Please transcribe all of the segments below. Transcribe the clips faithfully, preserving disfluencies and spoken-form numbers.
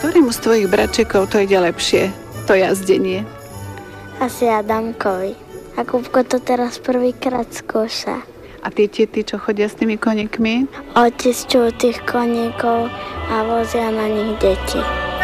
Ktorému z tvojich bratčekov to ide lepšie, to jazdenie? Asi Adamkovi. A Kupko to teraz prvýkrát skúša. A tie tety, čo chodia s tými koníkmi? Očisťujú tých koníkov a vozia na nich deti.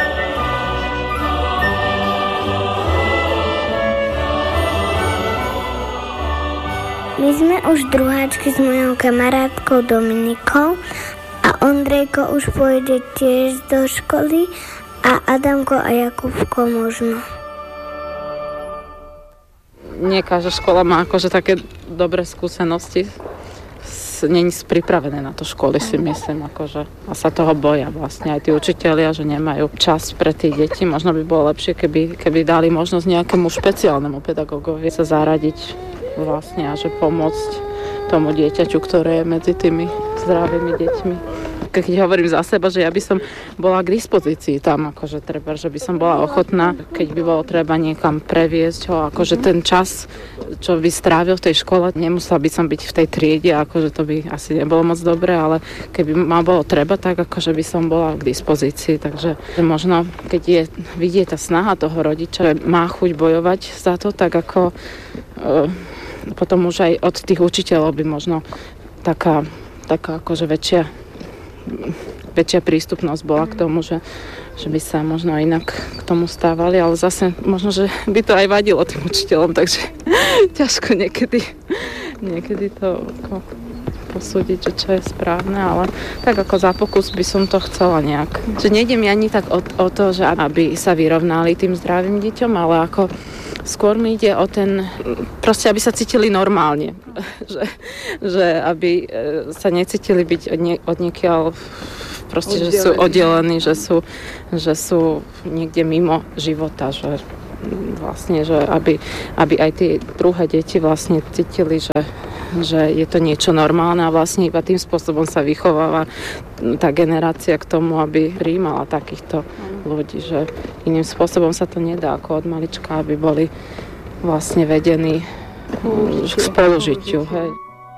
My sme už druháčky s mojou kamarátkou Dominikou a Ondrejko už pôjde tiež do školy a Adamko a Jakubko možno. Nie každá škola má akože také dobré skúsenosti. Není pripravené na to školy, si myslím, akože, a sa toho boja vlastne aj tí učitelia, že nemajú čas pre tie deti. Možno by bolo lepšie, keby, keby dali možnosť nejakému špeciálnemu pedagógovi sa zaradiť vlastne a že pomôcť tomu dieťaťu, ktoré je medzi tými zdravými deťmi. Keď hovorím za seba, že ja by som bola k dispozícii tam, akože treba, že by som bola ochotná, keď by bolo treba niekam previesť ho, akože ten čas, čo by strávil v tej škole, nemusela by som byť v tej triede, akože to by asi nebolo moc dobré, ale keby ma bolo treba, tak akože by som bola k dispozícii, takže možno, keď je vidieť tá snaha toho rodiča, má chuť bojovať za to, tak ako e, potom už aj od tých učiteľov by možno taká, taká akože väčšia väčšia prístupnosť bola k tomu, že, že by sa možno inak k tomu stávali, ale zase možno, že by to aj vadilo tým učiteľom, takže ťažko niekedy, niekedy to ako posúdiť, že čo je správne, ale tak ako za pokus by som to chcela nejak. Že nejde mi ani tak o, o to, že aby sa vyrovnali tým zdravým deťom, ale ako skôr mi ide o ten, proste aby sa cítili normálne, že, že aby sa necítili byť od, nie, od niekiaľ proste, oddelení. Že sú oddelení, že sú, že sú niekde mimo života, že vlastne, že aby, aby aj tie druhé deti vlastne cítili, že, že je to niečo normálne a vlastne iba tým spôsobom sa vychováva tá generácia k tomu, aby prijímala takýchto ľudí, že iným spôsobom sa to nedá ako od malička, aby boli vlastne vedení k spolužitiu. Hej.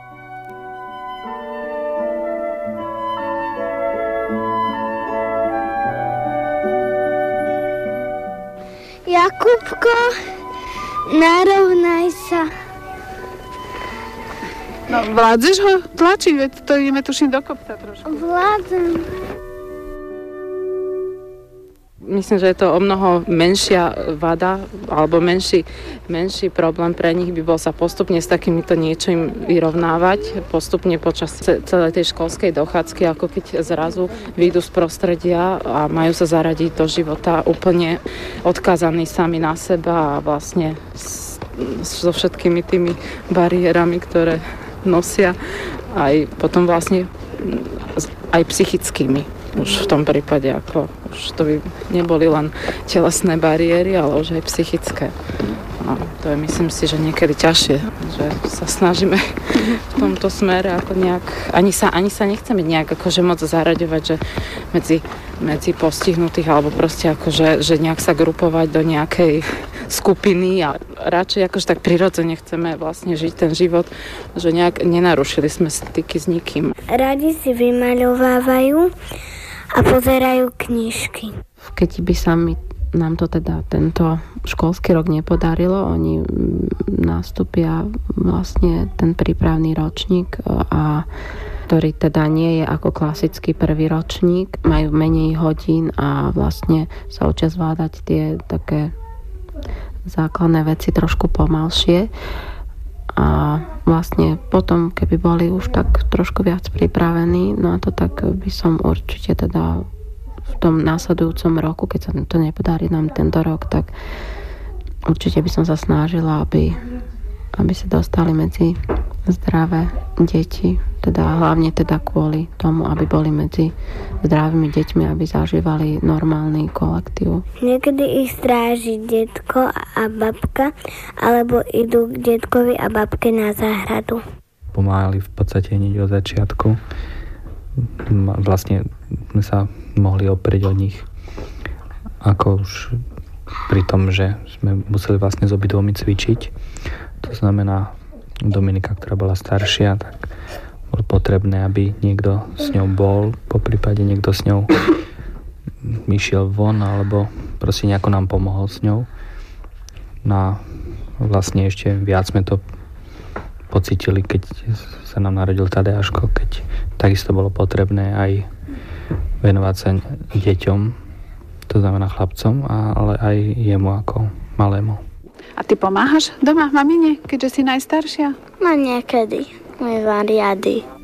Jakubko, narovnaj sa. No, vládzeš ho tlačiť? Veď to ideme tuším do kopca trošku. Vládzem. Myslím, že je to o mnoho menšia vada alebo menší, menší problém pre nich by bol sa postupne s takýmito niečím vyrovnávať. Postupne počas celej tej školskej dochádzky, ako keď zrazu vyjdú z prostredia a majú sa zaradiť do života úplne odkázaní sami na seba a vlastne so všetkými tými bariérami, ktoré nosia, aj potom vlastne aj psychickými. Už v tom prípade, ako už to by neboli len telesné bariéry, ale už aj psychické. No, to je, myslím si, že niekedy ťažšie, že sa snažíme v tomto smere ako nejak, ani sa, ani sa nechceme nejak akože moc zaraďovať, že medzi, medzi postihnutých, alebo proste akože, že nejak sa grupovať do nejakej skupiny a radšej akože tak prirodzene chceme vlastne žiť ten život, že nejak nenarušili sme styky s nikým. Radi si vymaľovávajú a pozerajú knižky. Keď by sa mi, nám to teda tento školský rok nepodarilo, oni nastúpia vlastne ten prípravný ročník, a ktorý teda nie je ako klasický prvý ročník, majú menej hodín a vlastne sa učia zvládať tie také základné veci trošku pomalšie. A vlastne potom, keby boli už tak trošku viac pripravení na to, tak by som určite teda v tom následujúcom roku, keď sa to nepodarí nám tento rok, tak určite by som sa snažila, aby, aby sa dostali medzi zdravé deti, teda hlavne teda kvôli tomu, aby boli medzi zdravými deťmi, aby zažívali normálny kolektív. Niekedy ich stráži detko a babka, alebo idú k detkovi a babke na záhradu. Pomáhali v podstate hneď od začiatku. Vlastne sme sa mohli oprieť od nich, ako už pri tom, že sme museli vlastne s obidvomi cvičiť. To znamená, Dominika, ktorá bola staršia, tak bolo potrebné, aby niekto s ňou bol, po prípade niekto s ňou išiel von, alebo proste nejako nám pomohol s ňou. No a vlastne ešte viac sme to pocítili, keď sa nám narodil Tadeáško, keď takisto bolo potrebné aj venovať sa deťom, to znamená chlapcom, ale aj jemu ako malému. A ty pomáhaš doma mamine, keďže si najstaršia? No niekedy. Umývam riady.